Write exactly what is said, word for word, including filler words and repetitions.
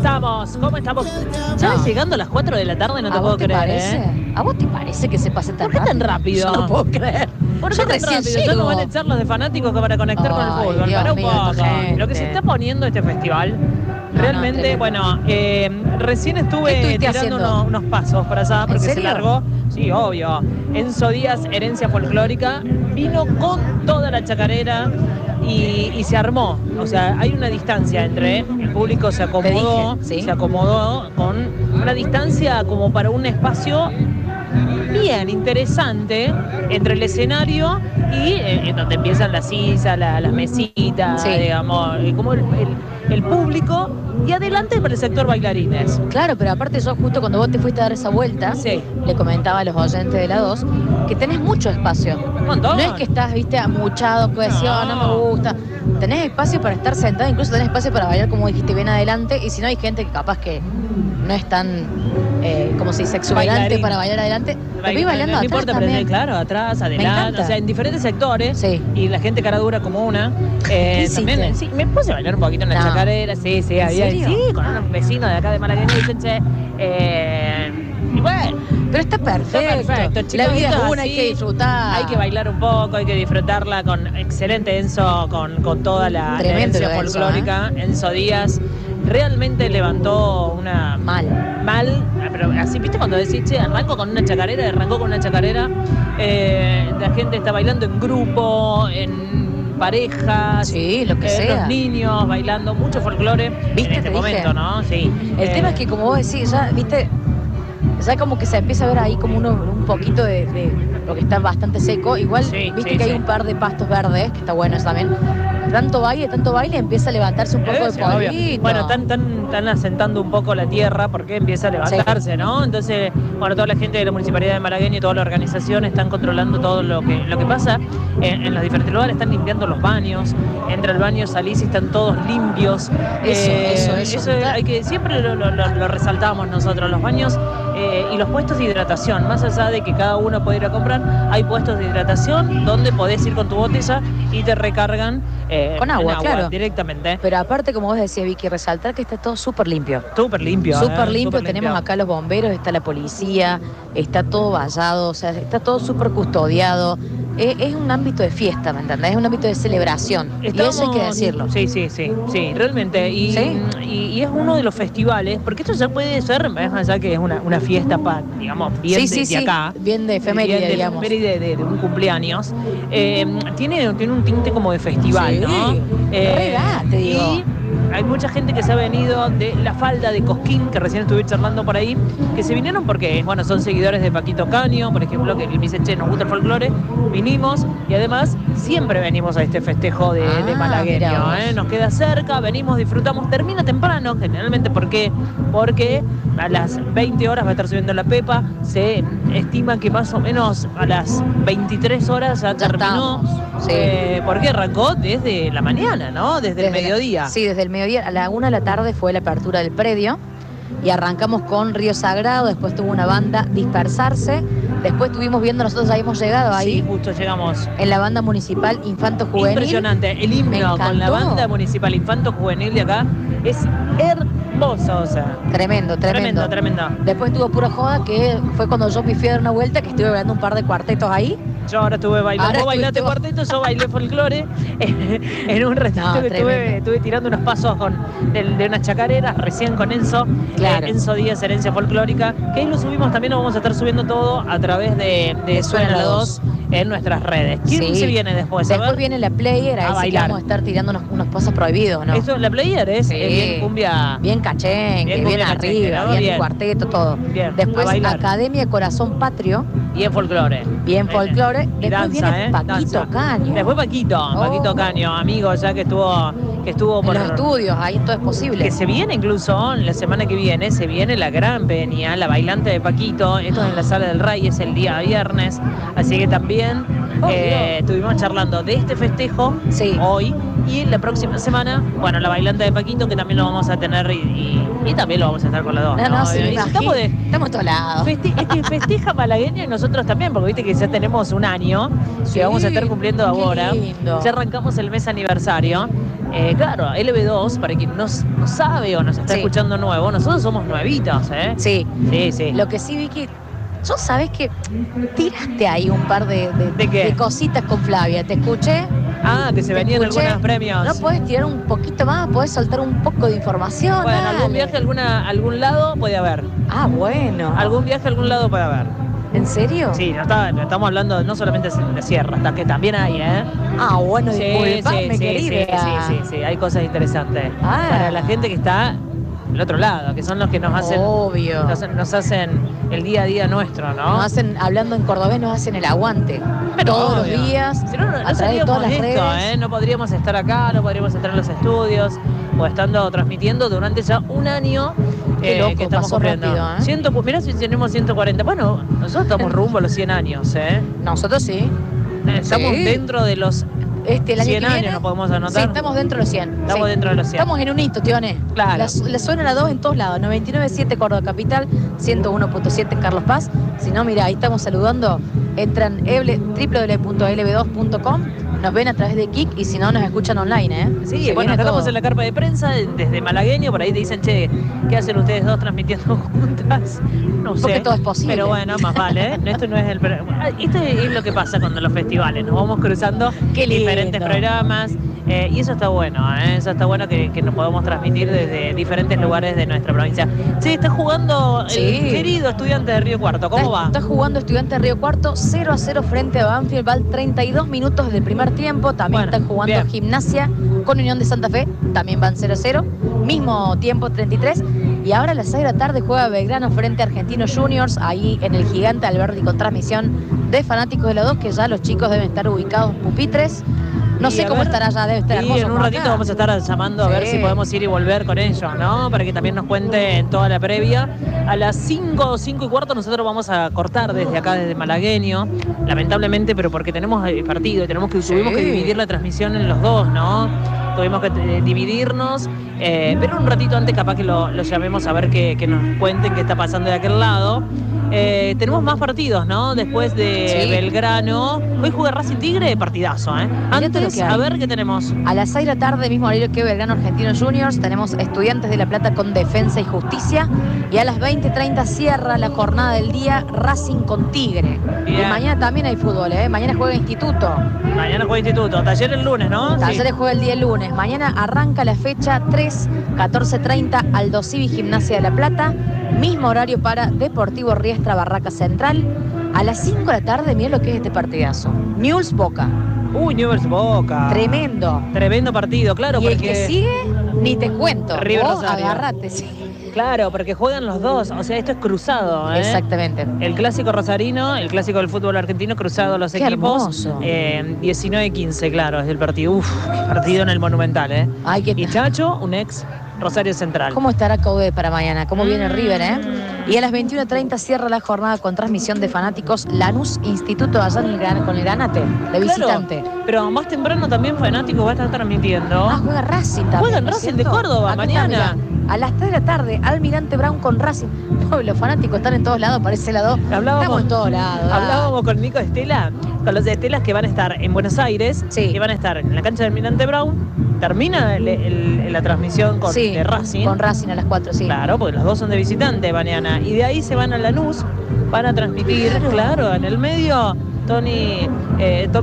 estamos? ¿Cómo estamos? Ya No. llegando a las cuatro de la tarde, no te ¿A puedo vos te creer, parece? ¿eh? ¿A vos te parece que se pase tan ¿Por qué tan rápido? Yo no puedo creer. ¿Por qué Yo tan recién rápido? Ya llego. nos van a echar los de fanáticos que van a conectar con el Ay, fútbol. Dios Pará un mío, poco. esta gente. Lo que se está poniendo este festival, no, realmente, tremendo. bueno, eh, recién ¿Qué estuve estuviste tirando haciendo? unos, unos pasos para allá porque se serio? largó. Sí, obvio. Enzo Díaz, herencia folclórica, vino con toda la chacarera y, y se armó. O sea, hay una distancia entre el público se acomodó, dije, ¿sí? se acomodó con una distancia como para un espacio bien interesante entre el escenario y eh, en donde empiezan las sillas, la, las mesitas, Sí. digamos, eh, como el, el- el público y adelante para el sector bailarines. Claro, pero aparte yo justo cuando vos te fuiste a dar esa vuelta, Sí. le comentaba a los oyentes de la dos que tenés mucho espacio. Un montón. No es que estás, viste, amuchado, cohesión, no. No. me gusta. Tenés espacio para estar sentado, incluso tenés espacio para bailar, como dijiste, bien adelante. Y si no, hay gente que capaz que no es tan, eh, como se dice, exuberante Bailarín. para bailar adelante. Te vi bailando no atrás importa, también. pero claro, atrás, adelante, encanta. o sea, en diferentes sectores. Sí. Y la gente cara dura como una. Eh, ¿Qué también, hiciste? sí, me puse a bailar un poquito en la No. chacarera, sí, sí, ¿En había, serio? sí, con unos vecinos de acá de Malagueña y dicen, che, eh, y bueno, Pero está perfecto. Está perfecto, chicos, La vida esto es es una, hay así. que disfrutar. hay que bailar un poco, hay que disfrutarla con excelente Enzo, con, con toda la, la Tremendo herencia lo de Enzo, folclórica. Enzo Díaz realmente levantó una... Mal. Mal, pero así, ¿viste? Cuando decís, che, arranco con una chacarera, arrancó con una chacarera, eh, la gente está bailando en grupo, en parejas, Sí, lo que eh, sea. los niños bailando, mucho folclore ¿Viste? en este Te momento, dije. ¿no? Sí. El Eh, tema es que, como vos decís, ya, viste, ya como que se empieza a ver ahí como uno, un poquito de, de lo que está bastante seco. Igual, Sí, viste sí, que hay sí. un par de pastos verdes, que está bueno eso también. Tanto baile, tanto baile, empieza a levantarse un poco Eh, de sí, obvio. polvito. Bueno, están, están, están asentando un poco la tierra porque empieza a levantarse, ¿no? Entonces, bueno, toda la gente de la Municipalidad de Malagueña y toda la organización están controlando todo lo que, lo que pasa en, en los diferentes lugares, están limpiando los baños, entra al baño, salís y están todos limpios. Eso, eso, eso. Eso hay que, siempre lo, lo- lo- lo resaltamos nosotros, los baños eh, y los puestos de hidratación, más allá de que cada uno puede ir a comprar, hay puestos de hidratación donde podés ir con tu botella y te recargan eh, Con agua, en claro. directamente. Pero aparte, como vos decías, Vicky, resaltar que está todo súper limpio. Súper limpio. Súper eh, limpio, súper tenemos acá los bomberos, está la policía, está todo vallado, o sea, está todo súper custodiado. Es, es un ámbito de fiesta, ¿me entendés? Es un ámbito de celebración. Estamos- Y eso hay que decirlo. Sí, sí, sí, sí, realmente. Y, ¿Sí? y, y es uno de los festivales, porque esto ya puede ser, más allá que es una, una fiesta, pa, digamos, bien Sí, de, sí, de sí, acá. bien de efeméride, bien de digamos. efeméride de, de un cumpleaños. Eh, tiene, tiene un tinte como de festival, Sí, ¿no? re da, te digo. Y hay mucha gente que se ha venido de la falda de Cosquín, que recién estuve charlando por ahí, que se vinieron porque, bueno, son seguidores de Paquito Caño, por ejemplo, que me dicen, che, nos gusta el folclore, vinimos y además siempre venimos a este festejo de, Ah, de mirá malagueño, vos. ¿eh? Nos queda cerca, venimos, disfrutamos, termina temprano, generalmente, ¿por qué? Porque a las veinte horas va a estar subiendo la Pepa, se estima que más o menos a las veintitrés horas ya, Ya terminó, estamos, sí. eh, porque arrancó desde la mañana, ¿no? Desde, el Desde la- mediodía. sí, desde el mediodía. A la una de la tarde fue la apertura del predio y arrancamos con Río Sagrado, después tuvo una banda Dispersarse, después estuvimos viendo, nosotros ya hemos llegado ahí, Sí, justo llegamos. en la banda municipal Infanto Juvenil. Impresionante. El Me himno con la encantó. banda municipal Infanto Juvenil de acá es hermoso, o sea. Tremendo, tremendo. Tremendo, tremendo. Después tuvo Puro Joda, que fue cuando yo me fui a dar una vuelta, que estuve bailando un par de cuartetos ahí. Yo ahora estuve bailando. Ahora Vos bailaste estuviste vos. cuarteto, yo bailé folclore. En un ratito No, que estuve, tremendo. estuve tirando unos pasos con, de, de unas chacareras, recién con Enzo. Claro. Eh, Enzo Díaz, herencia folclórica. Que ahí lo subimos, también lo vamos a estar subiendo todo a través de, de Suena la dos en nuestras redes. ¿Quién Sí. se viene después? A Después ver. viene la player, A ahí sí que bailar. vamos a estar tirando unos, unos pasos prohibidos, ¿no? Eso, la player es, Sí. es bien cumbia. Bien cachengue, Bien bien, cumbia cachengue, arriba, ¿no? bien, Bien. cuarteto, todo. Bien, a Después bailar. Academia Corazón Patrio, Y en folclore. bien folclore. Y Después danza, viene ¿eh? Paquito Danza. Caño. Después Paquito, Oh. Paquito Caño, amigo ya que estuvo, que estuvo En por los estudios, ahí todo es posible. que se viene incluso la semana que viene, se viene la gran peña, la bailante de Paquito. Esto es en la Sala del Rey, es el día viernes. Así que también Oh, eh, estuvimos charlando de este festejo Sí. hoy. Y la próxima semana, bueno, la bailante de Paquito, que también lo vamos a tener y, y- y también lo vamos a estar con las dos. No, no, sí, Y me estamos imagino. de, Estamos a todos lados. Feste- es que festeja malagueño y nosotros también, porque viste que ya tenemos un año Sí, que vamos a estar cumpliendo qué ahora. lindo. Ya arrancamos el mes aniversario. Eh, claro, L B dos, para quien no, no sabe o nos está Sí. escuchando nuevo, nosotros somos nuevitos, ¿eh? Sí. Sí, sí. Lo que sí, Vicky, yo sabés que tiraste ahí un par de, de, ¿De qué? de cositas con Flavia. Te escuché. Ah, que se te venían escuché. algunos premios. ¿No podés tirar un poquito más? ¿Podés soltar un poco de información? Bueno, algún Dale. viaje a alguna, algún lado puede haber. Ah, bueno. Algún viaje a algún lado puede haber. ¿En serio? Sí, no, está, no estamos hablando no solamente de sierra, hasta que también hay, ¿eh? Ah, bueno, Sí, disculpame, sí, sí, querida. sí, sí, sí, sí, hay cosas interesantes. Ah. Para la gente que está del otro lado, que son los que nos hacen, Obvio. nos, nos hacen el día a día nuestro, ¿no? Nos hacen, hablando en cordobés, nos hacen el aguante. Pero todos obvio. los días, Si no, no, no a través de todas las seríamos redes. esto, ¿eh? No podríamos estar acá, no podríamos estar en los estudios o estando transmitiendo durante ya un año. Qué eh, loco, que estamos pasó cumpliendo. rápido, ¿eh? Ciento- mirá si tenemos ciento cuarenta. Bueno, nosotros estamos rumbo a los cien años, ¿eh? Nosotros sí. Estamos Sí. dentro de los Este, el año cien que años, viene, ¿nos podemos anotar? Sí, estamos dentro de los cien. Estamos sí. dentro de los cien. Estamos en un hito, Tione. Claro. La, la suena la dos en todos lados. noventa y nueve punto siete Córdoba Capital, ciento uno punto siete Carlos Paz. Si no, mira, ahí estamos saludando. Entran doble u doble u doble u punto l b dos punto com. Nos ven a través de Kik y si no, nos escuchan online, ¿eh? Sí, Se bueno, viene acá estamos todo. en la carpa de prensa desde Malagueño, por ahí te dicen, che, ¿qué hacen ustedes dos transmitiendo juntas? No sé. Porque todo es posible. Pero bueno, más vale, ¿eh? Esto no es el... pro- Ah, Esto es lo que pasa cuando los festivales, nos vamos cruzando Qué lindo. diferentes programas, eh, y eso está bueno, ¿eh? Eso está bueno que, que nos podamos transmitir desde diferentes lugares de nuestra provincia. Sí, está jugando el Sí. querido Estudiante de Río Cuarto, ¿cómo está, va? Está jugando Estudiante de Río Cuarto, cero a cero frente a Banfield. Va al treinta y dos minutos del primer tiempo. También Bueno, están jugando bien. Gimnasia con Unión de Santa Fe. También van cero a cero. Mismo tiempo, treinta y tres. Y ahora a las seis de la tarde juega Belgrano frente a Argentinos Juniors. Ahí en el Gigante Alberdi con transmisión de fanáticos de los dos, que ya los chicos deben estar ubicados en pupitres. No Y sé a cómo ver, estará ya, debe estar y hermoso en un como ratito acá. vamos a estar llamando a ver Sí. si podemos ir y volver con ellos, ¿no? Para que también nos cuenten toda la previa. A las cinco, cinco y cuarto nosotros vamos a cortar desde acá, desde Malagueño, lamentablemente, pero porque tenemos eh, partido y tenemos que, Sí. tuvimos que dividir la transmisión en los dos, ¿no? Tuvimos que eh, dividirnos, eh, pero un ratito antes capaz que lo, lo llamemos a ver que, que nos cuenten qué está pasando de aquel lado. Eh, tenemos más partidos, ¿no? Después de Sí. Belgrano. Hoy juega Racing Tigre, partidazo, ¿eh? Mirá todo lo Antes, que hay. a ver qué tenemos. A las seis de la tarde, mismo horario que Belgrano Argentinos Juniors, tenemos Estudiantes de La Plata con Defensa y Justicia. Y a las veinte treinta cierra la jornada del día Racing con Tigre. Bien. Y mañana también hay fútbol, ¿eh? Mañana juega Instituto. Mañana juega Instituto. Taller el lunes, ¿no? Talleres juega el día lunes. Mañana arranca la fecha tres, catorce treinta Aldo Civi Gimnasia de La Plata. Mismo horario para Deportivo Riestra Barraca Central. A las cinco de la tarde, miren lo que es este partidazo. Newell's Boca. Uy, Newell's Boca. Tremendo. Tremendo partido, claro, Y el porque... que sigue, ni te cuento. River Vos Rosario. agarrate, sí. Claro, porque juegan los dos. O sea, esto es cruzado, ¿eh? Exactamente. El clásico rosarino, el clásico del fútbol argentino, cruzado los Qué equipos. hermoso. Eh, diecinueve quince, claro, es el partido. Uf, qué partido en el Monumental, ¿eh? Ay, qué... Y Chacho, un ex Rosario Central. ¿Cómo estará Coudet para mañana? ¿Cómo viene Mm. River, eh? Y a las veintiuna treinta cierra la jornada con transmisión de fanáticos Lanús Instituto allá en el Gran- con el Granate, de Claro, visitante. pero más temprano también Fanático va a estar transmitiendo. Ah, juega Racing también. Juega en ¿no es Racing de cierto? Córdoba, Acá está, mañana. mirá. A las tres de la tarde, Almirante Brown con Racing. No, los fanáticos están en todos lados, parece lado. Hablábamos- Estamos en todos lados. ah. Hablábamos con Nico Estela, con los de Estelas que van a estar en Buenos Aires, Sí. y van a estar en la cancha del Almirante Brown. Termina el- el- la transmisión con, Sí, de Racing. con Racing a las cuatro, sí. Claro, porque los dos son de visitante mañana. Y de ahí se van a Lanús, van a transmitir, claro, en el medio, Tony, eh,